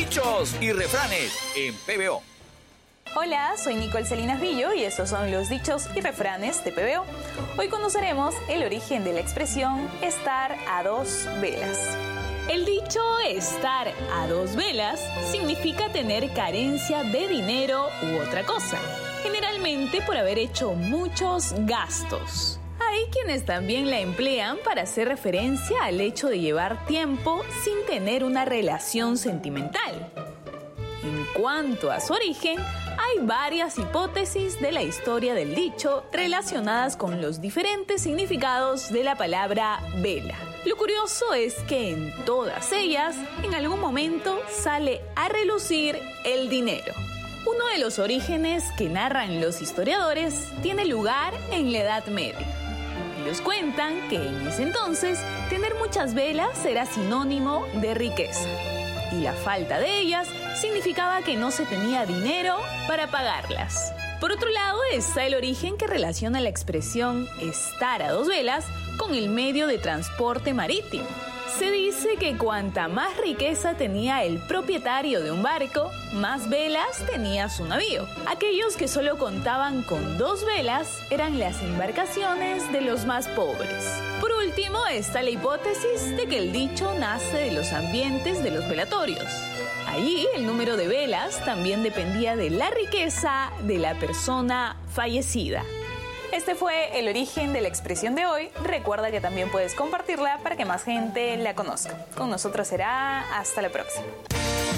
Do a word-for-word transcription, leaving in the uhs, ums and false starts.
Dichos y refranes en P B O. Hola, soy Nicole Salinas Villo y estos son los dichos y refranes de P B O. Hoy conoceremos el origen de la expresión estar a dos velas. El dicho estar a dos velas significa tener carencia de dinero u otra cosa, generalmente por haber hecho muchos gastos. Hay quienes también la emplean para hacer referencia al hecho de llevar tiempo sin tener una relación sentimental. En cuanto a su origen, hay varias hipótesis de la historia del dicho relacionadas con los diferentes significados de la palabra vela. Lo curioso es que en todas ellas, en algún momento sale a relucir el dinero. Uno de los orígenes que narran los historiadores tiene lugar en la Edad Media. Ellos cuentan que en ese entonces tener muchas velas era sinónimo de riqueza y la falta de ellas significaba que no se tenía dinero para pagarlas. Por otro lado está el origen que relaciona la expresión estar a dos velas con el medio de transporte marítimo. Se dice que cuanta más riqueza tenía el propietario de un barco, más velas tenía su navío. Aquellos que solo contaban con dos velas eran las embarcaciones de los más pobres. Por último está la hipótesis de que el dicho nace de los ambientes de los velatorios. Allí el número de velas también dependía de la riqueza de la persona fallecida. Este fue el origen de la expresión de hoy. Recuerda que también puedes compartirla para que más gente la conozca. Con nosotros será hasta la próxima.